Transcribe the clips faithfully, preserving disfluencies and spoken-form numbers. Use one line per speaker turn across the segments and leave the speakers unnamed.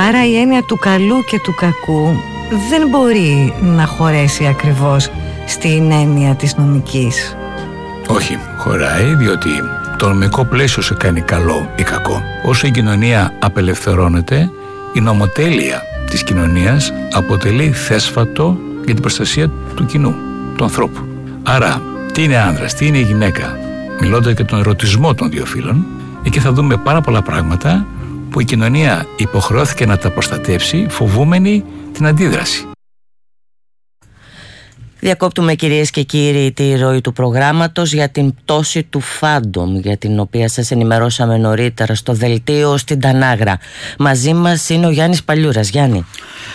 Άρα η έννοια του καλού και του κακού δεν μπορεί να χωρέσει ακριβώς στην έννοια της νομικής.
Όχι, χωράει, διότι το νομικό πλαίσιο σε κάνει καλό ή κακό. Όσο η κοινωνία απελευθερώνεται, η νομοτέλεια της κοινωνίας αποτελεί θέσφατο για την προστασία του κοινού, του ανθρώπου. Άρα, τι είναι άνδρας, τι είναι γυναίκα, μιλώντας για τον ερωτισμό των δύο φύλων, εκεί θα δούμε πάρα πολλά πράγματα που η κοινωνία υποχρεώθηκε να τα προστατεύσει, φοβούμενη την αντίδραση.
Διακόπτουμε, κυρίες και κύριοι, τη ροή του προγράμματος για την πτώση του Φάντομ, για την οποία σας ενημερώσαμε νωρίτερα στο δελτίο στην Τανάγρα. Μαζί μας είναι ο Γιάννης Παλιούρας. Γιάννη.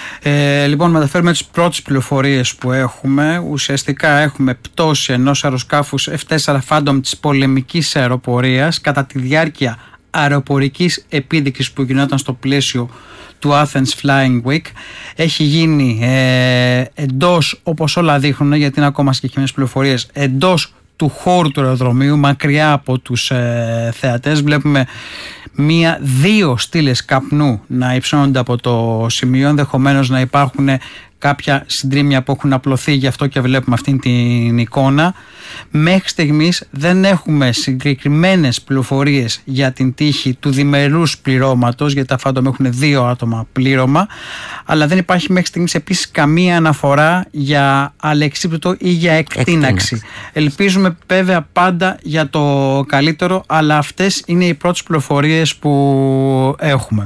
Ε, λοιπόν, μεταφέρουμε τις πρώτες πληροφορίες που έχουμε. Ουσιαστικά έχουμε πτώση ενός αεροσκάφους εφ τέσσερα Phantom της πολεμικής αεροπορίας κατά τη διάρκεια αεροπορικής επίδειξης που γινόταν στο πλαίσιο του Athens Flying Week. Έχει γίνει ε, εντός, όπως όλα δείχνουν, γιατί είναι ακόμα συγκεκριμένες πληροφορίες, εντός του χώρου του αεροδρομίου, μακριά από τους ε, θεατές. Βλέπουμε μία, δύο στήλες καπνού να υψώνονται από το σημείο, ενδεχομένως να υπάρχουν κάποια συντρίμμια που έχουν απλωθεί, γι' αυτό και βλέπουμε αυτήν την εικόνα. Μέχρι στιγμής δεν έχουμε συγκεκριμένες πληροφορίες για την τύχη του διμερούς πληρώματος, γιατί τα Phantom έχουν δύο άτομα πλήρωμα, αλλά δεν υπάρχει μέχρι στιγμής επίσης καμία αναφορά για αλεξίπτωτο ή για εκτείναξη. εκτείναξη. Ελπίζουμε βέβαια πάντα για το καλύτερο, αλλά αυτές είναι οι πρώτες πληροφορίες που έχουμε.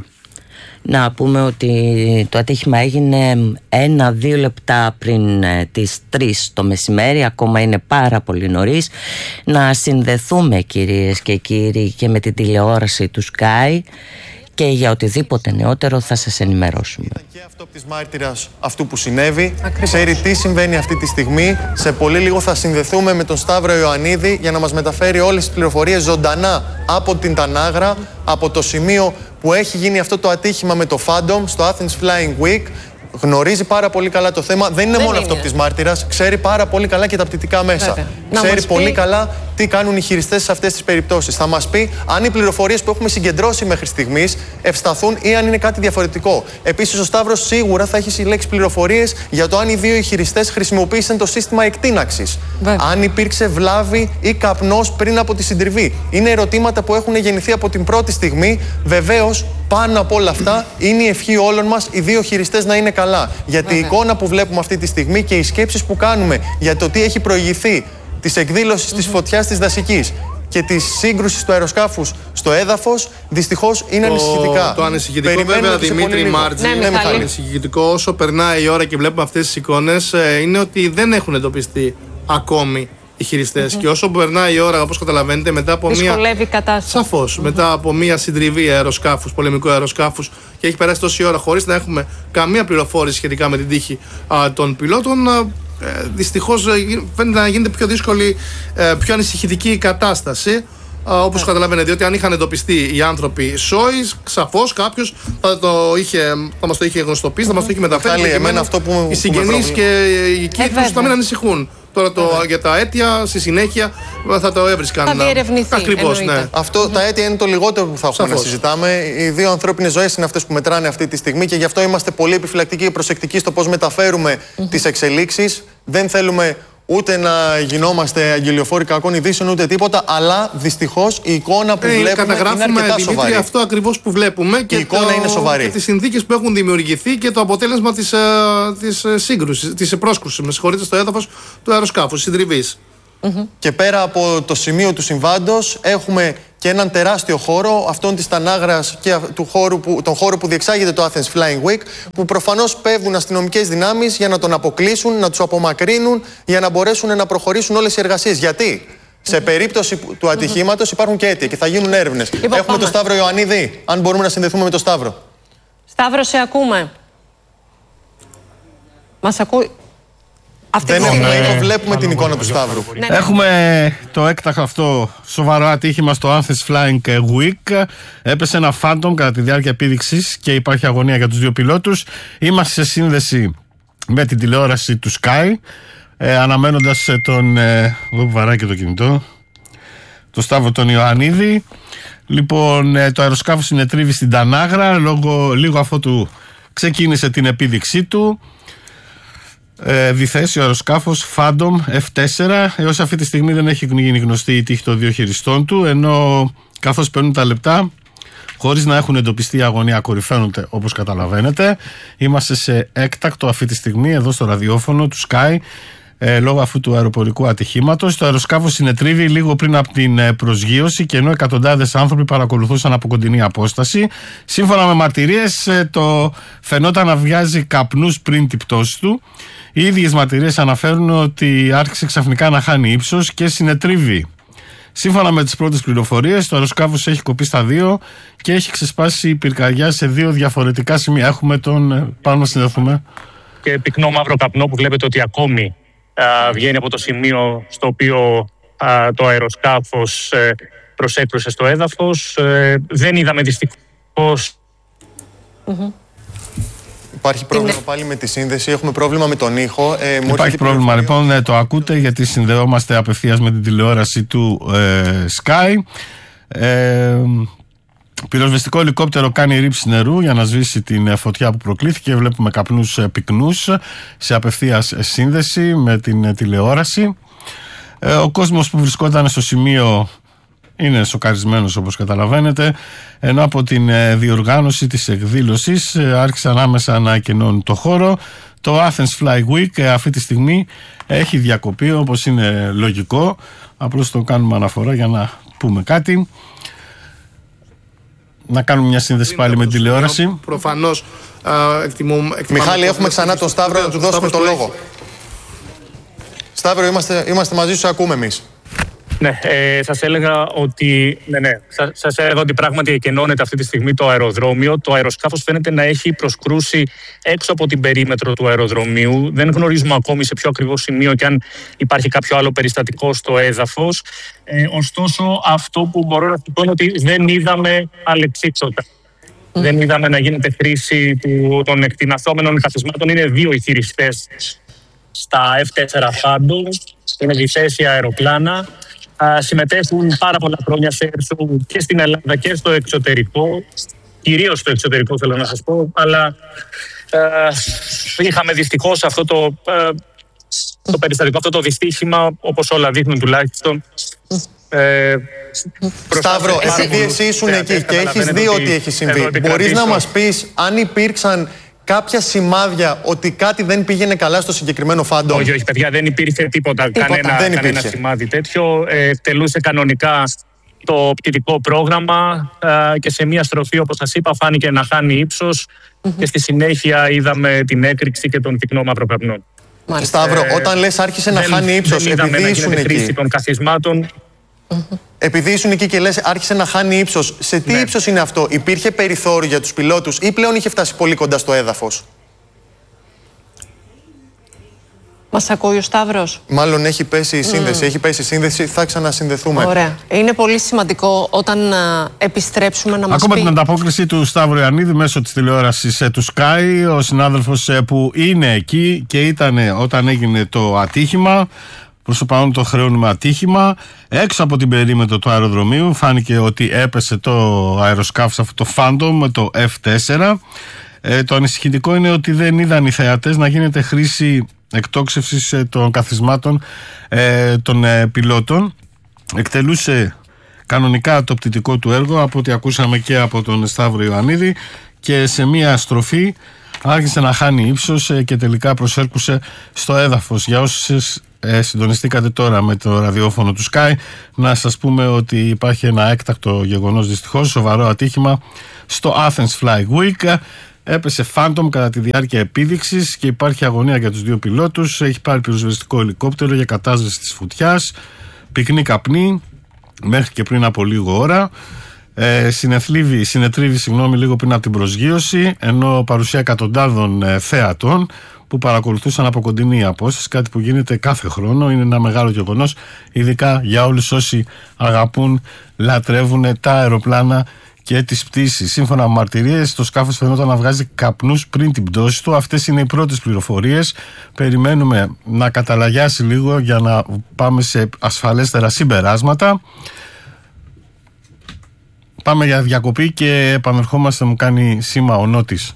Να πούμε ότι το ατύχημα έγινε ένα-δύο λεπτά πριν ε, τις τρεις το μεσημέρι, ακόμα είναι πάρα πολύ νωρίς. Να συνδεθούμε, κυρίες και κύριοι, και με την τηλεόραση του Sky και για οτιδήποτε νεότερο θα σας ενημερώσουμε.
Ήταν και αυτό της μάρτυρας αυτού που συνέβη. Ακριβώς. Ξέρει τι συμβαίνει αυτή τη στιγμή. Σε πολύ λίγο θα συνδεθούμε με τον Σταύρο Ιωαννίδη για να μας μεταφέρει όλες τις πληροφορίες ζωντανά από την Τανάγρα, από το σημείο που έχει γίνει αυτό το ατύχημα με το Phantom στο Athens Flying Week. Γνωρίζει πάρα πολύ καλά το θέμα. Δεν είναι Δεν μόνο είναι. αυτό της μάρτυρας. Ξέρει πάρα πολύ καλά και τα πτυτικά μέσα. Βέβαια. Ξέρει πολύ πει... καλά τι κάνουν οι χειριστές σε αυτές τις περιπτώσεις. Θα μας πει αν οι πληροφορίες που έχουμε συγκεντρώσει μέχρι στιγμής ευσταθούν ή αν είναι κάτι διαφορετικό. Επίσης, ο Σταύρος σίγουρα θα έχει συλλέξει πληροφορίες για το αν οι δύο χειριστές χρησιμοποίησαν το σύστημα εκτείναξης. Βέβαια. Αν υπήρξε βλάβη ή καπνός πριν από τη συντριβή. Είναι ερωτήματα που έχουν γεννηθεί από την πρώτη στιγμή. Βεβαίως, πάνω από όλα αυτά, είναι η ευχή όλων μας οι δύο χειριστές να είναι καλά. Γιατί Βέβαια. η εικόνα που βλέπουμε αυτή τη στιγμή και οι σκέψεις που κάνουμε για το τι έχει προηγηθεί της εκδήλωσης mm-hmm. της φωτιάς της δασικής και της σύγκρουσης του αεροσκάφους στο έδαφος, δυστυχώς είναι το, ανησυχητικά.
Το ανησυχητικό, βέβαια, Δημήτρη Μάρτζη, ναι, είναι ανησυχητικό όσο περνάει η ώρα και βλέπουμε αυτές τις εικόνες, είναι ότι δεν έχουν εντοπιστεί ακόμη οι χειριστές. Mm-hmm. Και όσο περνάει η ώρα, όπως καταλαβαίνετε, μετά από
Δυσκολεύει
μια.
Κατάσταση.
Σαφώς, mm-hmm. μετά από μια συντριβή αεροσκάφους, πολεμικού αεροσκάφους, και έχει περάσει τόση ώρα χωρίς να έχουμε καμία πληροφόρηση σχετικά με την τύχη α, των πιλότων. Α, ε, δυστυχώς φαίνεται να γίνεται πιο δύσκολη, ε, πιο ανησυχητική η κατάσταση. Όπως yeah. καταλαβαίνετε, διότι αν είχαν εντοπιστεί οι άνθρωποι σόις, σαφώς κάποιος θα, το είχε, θα μας το είχε γνωστοποιήσει, θα μας το είχε μεταφέρει.
Καλή, εμένα αυτό που,
οι συγγενείς και οι κύκλους θα μην ανησυχούν. Τώρα το,
yeah.
για τα αίτια, στη συνέχεια θα το έβρισκαν.
Θα διερευνηθεί.
Ακριβώς, ναι.
Αυτό, mm-hmm. τα αίτια είναι το λιγότερο που θα έχουμε να συζητάμε. Οι δύο ανθρώπινες ζωές είναι αυτές που μετράνε αυτή τη στιγμή και γι' αυτό είμαστε πολύ επιφυλακτικοί και προσεκτικοί στο πώς μεταφέρουμε mm-hmm. τις εξελίξεις. Δεν θέλουμε ούτε να γινόμαστε αγγελιοφόροι κακών ειδήσεων ούτε τίποτα, αλλά δυστυχώς η εικόνα που ε, βλέπουμε είναι αρκετά Δημήτρη, σοβαρή.
Αυτό ακριβώς που βλέπουμε και,
η εικόνα
το,
είναι σοβαρή.
Και τις συνθήκες που έχουν δημιουργηθεί και το αποτέλεσμα της, της σύγκρουσης, της πρόσκρουσης, με συγχωρείτε, στο έδαφος του αεροσκάφους, συντριβής.
Mm-hmm. Και πέρα από το σημείο του συμβάντος έχουμε και έναν τεράστιο χώρο, αυτόν της Τανάγρας και του χώρου που, τον χώρο που διεξάγεται το Athens Flying Week, που προφανώς πέφτουν αστυνομικές δυνάμεις για να τον αποκλείσουν, να τους απομακρύνουν, για να μπορέσουν να προχωρήσουν όλες οι εργασίες. Γιατί σε περίπτωση του ατυχήματος υπάρχουν και αίτια και θα γίνουν έρευνες. Λοιπόν, έχουμε τον Σταύρο Ιωαννίδη, αν μπορούμε να συνδεθούμε με τον Σταύρο.
Σταύρο, σε ακούμε. Μας ακούει.
Αυτή δεν έχουμε, έχουμε, βλέπουμε την εικόνα του Σταύρου.
Ναι, ναι. Έχουμε το έκτακτο αυτό σοβαρό ατύχημα στο Athens Flying Week. Έπεσε ένα Phantom κατά τη διάρκεια επίδειξης και υπάρχει αγωνία για τους δύο πιλότους. Είμαστε σε σύνδεση με την τηλεόραση του Sky, ε, αναμένοντας τον, ε, εδώ που βαράει και το κινητό, τον Σταύρο τον Ιωαννίδη. Λοιπόν, το αεροσκάφο συνετρίβει στην Τανάγρα, λόγω, λίγο αφού του ξεκίνησε την επίδειξή του. Ε, διθέσει ο αεροσκάφος Phantom εφ τέσσερα. Έως αυτή τη στιγμή δεν έχει γίνει γνωστή η τύχη των δύο χειριστών του, ενώ καθώς παίρνουν τα λεπτά, χωρίς να έχουν εντοπιστεί αγωνία, κορυφαίνονται όπως καταλαβαίνετε. Είμαστε σε έκτακτο αυτή τη στιγμή εδώ στο ραδιόφωνο του Sky, ε, λόγω αυτού του αεροπορικού ατυχήματος. Το αεροσκάφος συνετρίβει λίγο πριν από την ε, προσγείωση, και ενώ εκατοντάδες άνθρωποι παρακολουθούσαν από κοντινή απόσταση. Σύμφωνα με μαρτυρίες, ε, το φαινόταν να βγάζει καπνούς πριν την πτώση του. Οι ίδιες μαρτυρίες αναφέρουν ότι άρχισε ξαφνικά να χάνει ύψος και συνετρίβει. Σύμφωνα με τις πρώτες πληροφορίες, το αεροσκάφος έχει κοπεί στα δύο και έχει ξεσπάσει πυρκαγιά σε δύο διαφορετικά σημεία. Έχουμε τον. Πάμε να συνδεθούμε.
Και πυκνό μαύρο καπνό που βλέπετε ότι ακόμη α, βγαίνει από το σημείο στο οποίο α, το αεροσκάφος ε, προσέκρουσε στο έδαφος. Ε, δεν είδαμε δυστυχώς.
Mm-hmm. Υπάρχει πρόβλημα πάλι με τη σύνδεση, έχουμε πρόβλημα με τον ήχο. Ε,
Υπάρχει πρόβλημα λοιπόν, ε, το ακούτε, γιατί συνδεόμαστε απευθείας με την τηλεόραση του ε, Sky. Ε, πυροσβεστικό ελικόπτερο κάνει ρήψη νερού για να σβήσει την φωτιά που προκλήθηκε. Βλέπουμε καπνούς ε, πυκνούς σε απευθείας σύνδεση με την ε, τηλεόραση. Ε, ο κόσμος που βρισκόταν στο σημείο είναι σοκαρισμένος, όπως καταλαβαίνετε, ενώ από την διοργάνωση της εκδήλωσης άρχισαν άμεσα να εκενώνουν το χώρο. Το Athens Fly Week αυτή τη στιγμή έχει διακοπεί, όπως είναι λογικό. Απλώς το κάνουμε αναφορά για να πούμε κάτι. Να κάνουμε μια σύνδεση πάλι με την τηλεόραση.
Προφανώς εκτιμούμε...
Μιχάλη, έχουμε ξανά τον Σταύρο, να του δώσουμε το λόγο. Σταύρο, είμαστε, είμαστε μαζί σου, ακούμε εμείς.
Ναι, ε, σας έλεγα ότι, ναι, ναι, σας, σας έλεγα ότι πράγματι εκενώνεται αυτή τη στιγμή το αεροδρόμιο. Το αεροσκάφος φαίνεται να έχει προσκρούσει έξω από την περίμετρο του αεροδρομίου. Δεν γνωρίζουμε ακόμη σε ποιο ακριβώς σημείο και αν υπάρχει κάποιο άλλο περιστατικό στο έδαφος. Ε, ωστόσο, αυτό που μπορώ να πω είναι ότι δεν είδαμε αλεξίψωτα. Mm. Δεν είδαμε να γίνεται χρήση του, των εκτινασσόμενων καθισμάτων. Είναι δύο οι χειριστές στα εφ τέσσερα Phantom, είναι διθέσια αεροπλάνα. Συμμετέχουν πάρα πολλά χρόνια σε έρσου και στην Ελλάδα και στο εξωτερικό, κυρίως στο εξωτερικό θέλω να σας πω, αλλά ε, είχαμε δυστυχώς αυτό το, ε, το περιστατικό, αυτό το δυστύχημα, όπως όλα δείχνουν τουλάχιστον. Ε,
Σταύρο, επειδή εσύ ήσουν εκεί και έχεις δει ότι έχει συμβεί, μπορείς να μας πεις αν υπήρξαν κάποια σημάδια ότι κάτι δεν πήγαινε καλά στο συγκεκριμένο Phantom?
Όχι, όχι, παιδιά, δεν υπήρχε τίποτα, τίποτα. Κανένα, δεν κανένα σημάδι τέτοιο. Ε, τελούσε κανονικά το πτυτικό πρόγραμμα ε, και σε μία στροφή, όπως σας είπα, φάνηκε να χάνει ύψος mm-hmm. και στη συνέχεια είδαμε την έκρηξη και τον πυκνό μαύρο καπνό.
Σταύρο, ε, όταν λες άρχισε δεν, να χάνει ύψος, επειδή ήσουν εκεί.
Χρήση των καθισμάτων.
Mm-hmm. Επειδή ήσουν εκεί και λες άρχισε να χάνει ύψος, σε τι ναι. ύψος είναι αυτό? Υπήρχε περιθώριο για τους πιλότους ή πλέον είχε φτάσει πολύ κοντά στο έδαφος?
Μας ακούει ο Σταύρος?
Μάλλον έχει πέσει η σύνδεση, mm. έχει πέσει η σύνδεση, θα ξανασυνδεθούμε.
Ωραία. Είναι πολύ σημαντικό όταν α, επιστρέψουμε να μας
Ακόμα
πει...
την ανταπόκριση του Σταύρου Ιωαννίδη μέσω της τηλεόρασης ε, του Sky, ο συνάδελφος ε, που είναι εκεί και ήταν όταν έγινε το ατύχημα. Προς το παρόν το χρεώνουμε ατύχημα. Έξω από την περίμετρο του αεροδρομίου φάνηκε ότι έπεσε το αεροσκάφος αυτό το Phantom, το εφ τέσσερα. Ε, το ανησυχητικό είναι ότι δεν είδαν οι θεατές να γίνεται χρήση εκτόξευσης ε, των καθισμάτων ε, των ε, πιλότων. Εκτελούσε κανονικά το πτυτικό του έργο, από ό,τι ακούσαμε και από τον Σταύρο Ιωαννίδη, και σε μία στροφή άρχισε να χάνει ύψος ε, και τελικά προσέρκουσε στο έδαφος. Για όσους ε, συντονιστήκατε τώρα με το ραδιόφωνο του Sky, να σας πούμε ότι υπάρχει ένα έκτακτο γεγονός, δυστυχώς, σοβαρό ατύχημα στο Athens Fly Week. Έπεσε Phantom κατά τη διάρκεια επίδειξης και υπάρχει αγωνία για τους δύο πιλότους. Έχει πάρει πυροσβεστικό ελικόπτερο για κατάσβεση της φωτιάς. Πυκνή καπνή μέχρι και πριν από λίγο ώρα. Ε, συνεθλίβει, συνετρίβει συγγνώμη, λίγο πριν από την προσγείωση, ενώ παρουσία εκατοντάδων ε, θέατων που παρακολουθούσαν από κοντινή απόσταση, κάτι που γίνεται κάθε χρόνο. Είναι ένα μεγάλο γεγονός, ειδικά για όλους όσοι αγαπούν, λατρεύουν τα αεροπλάνα και τις πτήσεις. Σύμφωνα με μαρτυρίες, το σκάφος φαινόταν να βγάζει καπνούς πριν την πτώση του. Αυτές είναι οι πρώτες πληροφορίες. Περιμένουμε να καταλαγιάσει λίγο για να πάμε σε ασφαλέστερα συμπεράσματα. Πάμε για διακοπή και επανερχόμαστε, μου κάνει σήμα ο Νότης.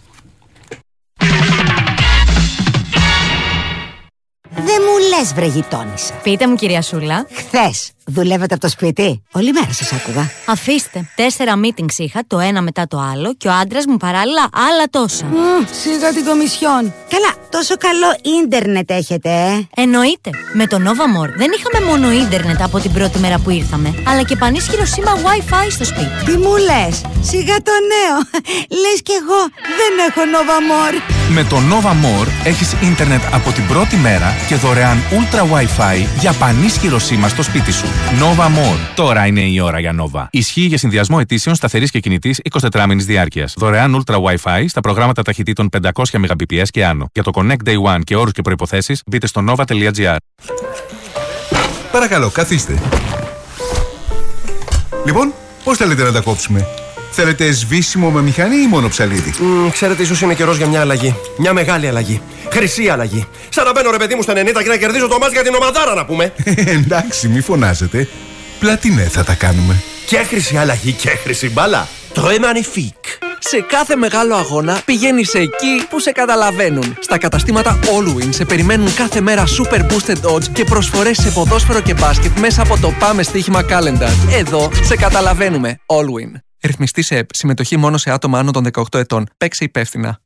Δεν μου λες, βρε γειτόνισσα.
Πείτε μου, κυρία Σούλα.
Χθες δουλεύετε από το σπίτι? Όλη μέρα σας άκουγα.
Αφήστε. Τέσσερα meetings είχα, το ένα μετά το άλλο, και ο άντρας μου παράλληλα άλλα τόσα.
Mm, σιγά την κομισιόν. Καλά, τόσο καλό ίντερνετ έχετε, ε?
Εννοείται. Με το Nova More δεν είχαμε μόνο ίντερνετ από την πρώτη μέρα που ήρθαμε, αλλά και πανίσχυρο σήμα Wi-Fi στο σπίτι.
Τι μου λες? Σιγά το νέο. Λες κι εγώ δεν έχω Nova More.
Με το Nova More έχεις ίντερνετ από την πρώτη μέρα και δωρεάν Ultra Wi-Fi για πανίσχυρο σήμα στο σπίτι σου. Nova More. Τώρα είναι η ώρα για Nova. Ισχύει για συνδυασμό αιτήσεων σταθερής και κινητής εικοσιτετράμινης διάρκειας. Δωρεάν Ultra Wi-Fi στα προγράμματα ταχυτήτων πεντακόσια μεγαμπιπιες και άνω. Για το Connect Day One και όρους και προϋποθέσεις μπείτε στο nova τελεία gr.
Παρακαλώ, καθίστε. Λοιπόν, πώς θέλετε να τα κόψουμε? Θέλετε σβήσιμο με μηχανή ή μόνο ψαλίδι?
Mm, ξέρετε, ίσως είναι καιρός για μια αλλαγή. Μια μεγάλη αλλαγή. Χρυσή αλλαγή. Σαν να μπαίνω, ρε παιδί μου, στα ενενήντα και να κερδίζω το μάτς για την ομαδάρα, να πούμε.
Εντάξει, μη φωνάζετε. Πλατινέ θα τα κάνουμε.
Και χρυσή αλλαγή και χρυσή μπάλα. Très magnifique.
Σε κάθε μεγάλο αγώνα πηγαίνεις εκεί που σε καταλαβαίνουν. Στα καταστήματα Allwin σε περιμένουν κάθε μέρα super boosted odds και προσφορές σε ποδόσφαιρο και μπάσκετ μέσα από το Πάμε Στοίχημα Calendar. Εδώ σε καταλαβαίνουμε. Allwin. Ρυθμιστή σε ΕΠ. Συμμετοχή μόνο σε άτομα άνω των δεκαοκτώ ετών. Παίξε υπεύθυνα.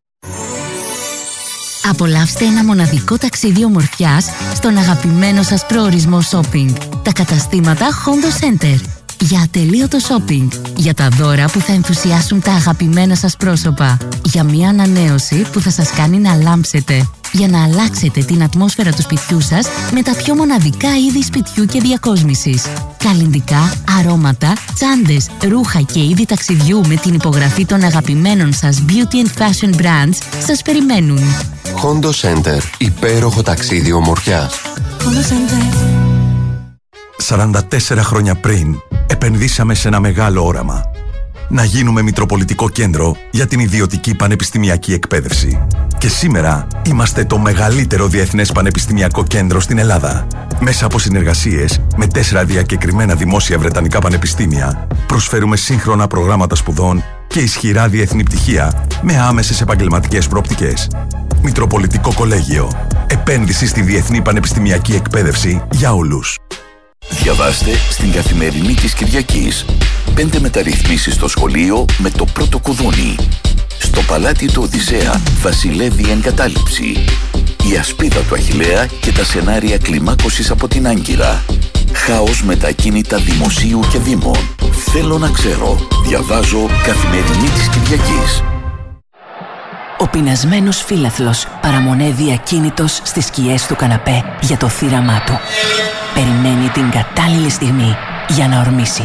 Απολαύστε ένα μοναδικό ταξίδι ομορφιάς στον αγαπημένο σας προορισμό shopping. Τα καταστήματα Hondo Center. Για ατελείωτο shopping. Για τα δώρα που θα ενθουσιάσουν τα αγαπημένα σας πρόσωπα. Για μια ανανέωση που θα σας κάνει να λάμψετε. Για να αλλάξετε την ατμόσφαιρα του σπιτιού σας με τα πιο μοναδικά είδη σπιτιού και διακόσμησης. Καλλυντικά, αρώματα, τσάντες, ρούχα και είδη ταξιδιού με την υπογραφή των αγαπημένων σας beauty and fashion brands σας περιμένουν.
Hondo Center. Υπέροχο ταξίδι ομορφιάς.
Hondo Center.
σαράντα τέσσερα χρόνια πριν επενδύσαμε σε ένα μεγάλο όραμα. Να γίνουμε μητροπολιτικό κέντρο για την ιδιωτική πανεπιστημιακή εκπαίδευση. Και σήμερα είμαστε το μεγαλύτερο διεθνές πανεπιστημιακό κέντρο στην Ελλάδα. Μέσα από συνεργασίες με τέσσερα διακεκριμένα δημόσια βρετανικά πανεπιστήμια, προσφέρουμε σύγχρονα προγράμματα σπουδών και ισχυρά διεθνή πτυχία με άμεσες επαγγελματικές προοπτικές. Μητροπολιτικό Κολέγιο. Επένδυση στη διεθνή πανεπιστημιακή εκπαίδευση για όλους.
Διαβάστε στην Καθημερινή της Κυριακής. Πέντε μεταρρυθμίσεις στο σχολείο με το πρώτο κουδούνι. Στο παλάτι του Οδυσσέα βασιλεύει η εγκατάλειψη. Η ασπίδα του Αχιλλέα και τα σενάρια κλιμάκωσης από την Άγκυρα. Χάος με τα ακίνητα δημοσίου και δήμων. Θέλω να ξέρω. Διαβάζω Καθημερινή της Κυριακής.
Ο πεινασμένος φύλαθλος παραμονεύει ακίνητος στις σκιές του καναπέ για το θύραμά του. Περιμένει την κατάλληλη στιγμή για να ορμήσει.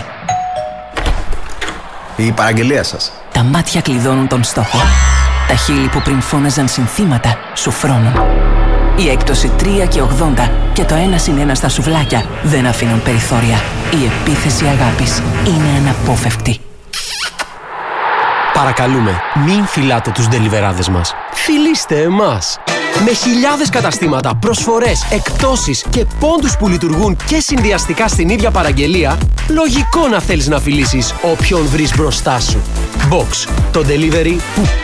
Η παραγγελία σας.
Τα μάτια κλειδώνουν τον στόχο. Τα χείλη που πριν φώναζαν συνθήματα σου φρώνουν. Η έκπτωση τρία και ογδόντα και το ένα συν ένα στα σουβλάκια δεν αφήνουν περιθώρια. Η επίθεση αγάπης είναι αναπόφευκτη.
Παρακαλούμε, μην φυλάτε τους ντελιβεράδες μας. Φιλήστε εμάς. Με χιλιάδες καταστήματα, προσφορές, εκπτώσεις και πόντους που λειτουργούν και συνδυαστικά στην ίδια παραγγελία, λογικό να θέλεις να φιλήσεις όποιον βρεις μπροστά σου. Box, το delivery που